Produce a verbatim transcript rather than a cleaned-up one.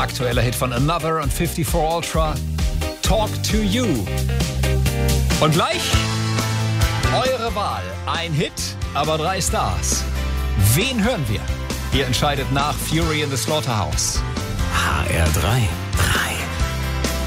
aktueller Hit von Another und fifty-four Ultra, Talk to You. Und gleich eure Wahl. Ein Hit, aber drei Stars. Wen hören wir? Ihr entscheidet nach Fury in the Slaughterhouse. H R drei.